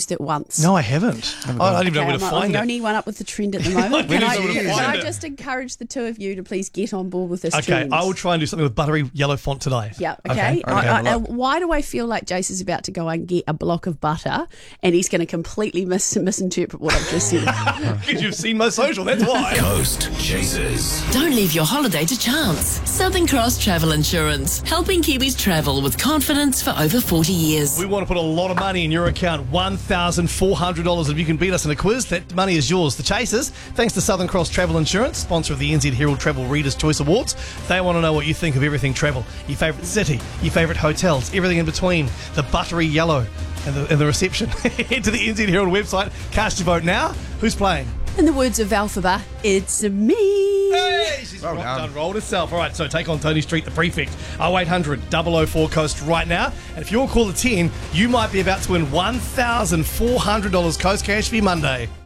used it once? No, I haven't. I don't even know where to find I'm the it. only one up with the trend at the moment. Where Can do you find I it? just encourage the two of you to please get on board with this Okay, trend? I will try and do something with buttery yellow font today. Yeah, okay. Why do I feel like Jace is about to go and get a block of butter and he's going to completely misinterpret what I've just said? Because you've seen my social, that's why. Coast Chasers. Don't leave your holiday to chance. Southern Cross Travel Insurance, helping Kiwis travel with confidence for over 40 years. We want to put a lot of money in your account, $1,400. If you can beat us in a quiz, that money is yours. The Chasers, thanks to Southern Cross Travel Insurance, sponsor of the NZ Herald Travel Readers' Choice Awards. They want to know what you think of everything travel. Your favourite city, your favourite hotels, everything in between. The buttery yellow and the reception. Head to the NZ Herald website. Cast your vote now. Who's playing? In the words of Alphaba, it's me. Hey, she's rolled herself. All right, so take on Tony Street, the prefect. 0800 004 Coast right now. And if you're call the 10, you might be about to win $1,400 Coast Cash for your Monday.